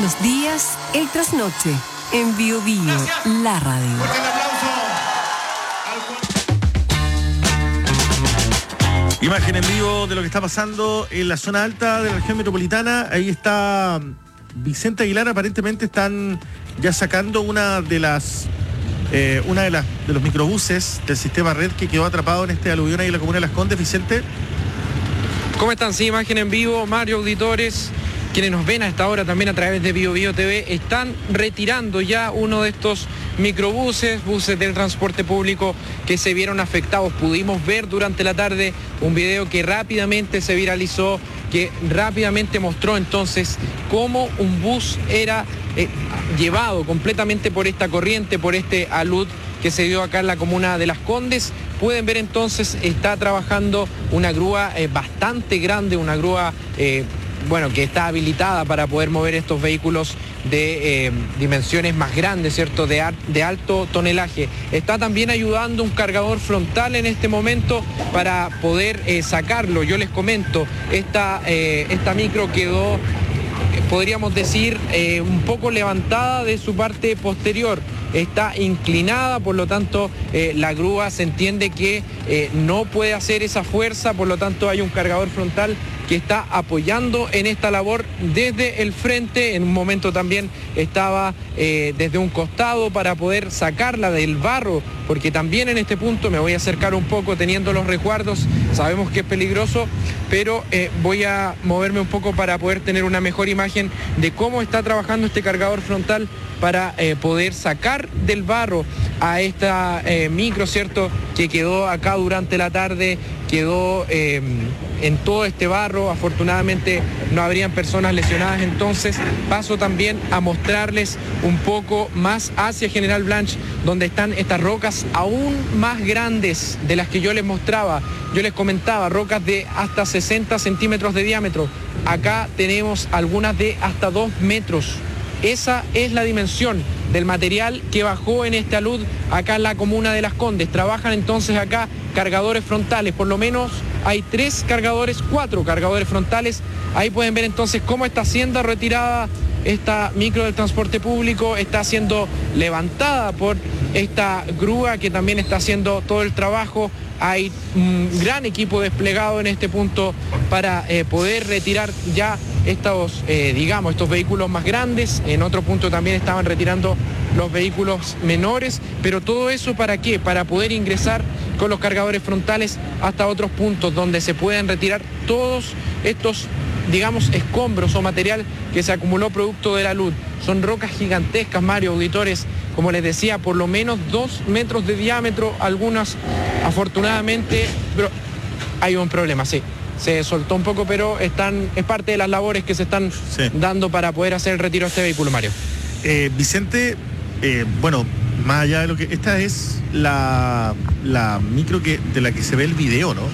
los días, el trasnoche, en Bio Bio, la radio. Fuerte el aplauso. Imagen en vivo de lo que está pasando en la zona alta de la región metropolitana. Ahí está Vicente Aguilar. Aparentemente están ya sacando una de los microbuses del sistema Red que quedó atrapado en este aluvión ahí en la comuna de Las Condes. Vicente. ¿Cómo están? Sí, imagen en vivo, Mario, auditores, quienes nos ven a esta hora también a través de Bio Bio TV, están retirando ya uno de estos microbuses, buses del transporte público que se vieron afectados. Pudimos ver durante la tarde un video que rápidamente se viralizó, que rápidamente mostró entonces cómo un bus era llevado completamente por esta corriente, por este alud que se dio acá en la comuna de Las Condes. Pueden ver entonces, está trabajando una grúa bastante grande, una grúa que está habilitada para poder mover estos vehículos de dimensiones más grandes, ¿cierto? De alto tonelaje. Está también ayudando un cargador frontal en este momento para poder sacarlo. Yo les comento, esta micro quedó, podríamos decir, un poco levantada de su parte posterior. Está inclinada, por lo tanto la grúa se entiende que no puede hacer esa fuerza, por lo tanto hay un cargador frontal que está apoyando en esta labor desde el frente. En un momento también estaba desde un costado para poder sacarla del barro, porque también en este punto me voy a acercar un poco teniendo los resguardos, sabemos que es peligroso, pero voy a moverme un poco para poder tener una mejor imagen de cómo está trabajando este cargador frontal para poder sacar del barro a esta micro, ¿cierto?, que quedó acá durante la tarde, quedó en todo este barro. Afortunadamente no habrían personas lesionadas. Entonces paso también a mostrarles un poco más hacia General Blanch, donde están estas rocas aún más grandes de las que yo les mostraba. Yo les comentaba, rocas de hasta 60 centímetros de diámetro. Acá tenemos algunas de hasta 2 metros. Esa es la dimensión del material que bajó en este alud acá en la comuna de Las Condes. Trabajan entonces acá cargadores frontales, por lo menos hay 4 cargadores frontales. Ahí pueden ver entonces cómo está siendo retirada esta micro del transporte público, está siendo levantada por esta grúa que también está haciendo todo el trabajo. Hay un gran equipo desplegado en este punto para poder retirar ya estos vehículos más grandes. En otro punto también estaban retirando los vehículos menores, pero todo eso ¿para qué? Para poder ingresar con los cargadores frontales hasta otros puntos donde se pueden retirar todos estos, escombros o material que se acumuló producto de la luz. Son rocas gigantescas, Mario, auditores, como les decía, por lo menos 2 metros de diámetro, algunas afortunadamente, pero hay un problema, sí. Se soltó un poco, pero es parte de las labores que se están dando para poder hacer el retiro de este vehículo, Mario. Vicente, más allá de lo que... Esta es la micro de la que se ve el video, ¿no?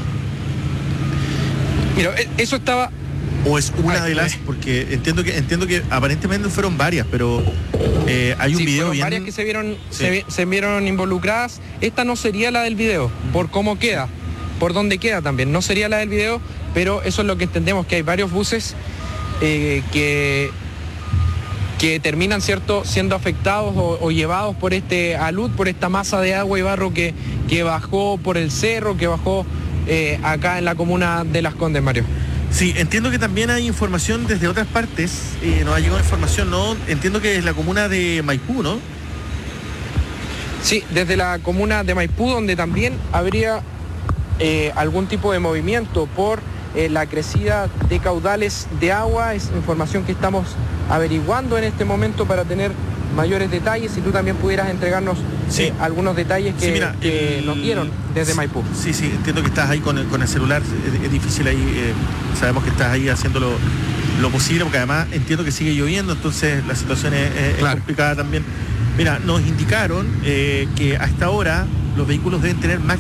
Mira, eso estaba... ¿O es una de las...? Porque entiendo que aparentemente fueron varias, pero hay un video bien... varias que se vieron involucradas. Esta no sería la del video, por cómo queda, por dónde queda también. No sería la del video, pero eso es lo que entendemos, que hay varios buses que terminan, ¿cierto?, siendo afectados o llevados por este alud, por esta masa de agua y barro que bajó por el cerro, que bajó acá en la comuna de Las Condes, Mario. Sí, entiendo que también hay información desde otras partes, nos ha llegado información, ¿no? Entiendo que es la comuna de Maipú, ¿no? Sí, desde la comuna de Maipú, donde también habría algún tipo de movimiento por la crecida de caudales de agua. Es información que estamos averiguando en este momento para tener mayores detalles. Si tú también pudieras entregarnos algunos detalles que nos dieron desde Maipú. Sí, entiendo que estás ahí con el celular, es difícil ahí, sabemos que estás ahí haciendo lo posible, porque además entiendo que sigue lloviendo, entonces la situación es complicada también. Mira, nos indicaron que hasta ahora los vehículos deben tener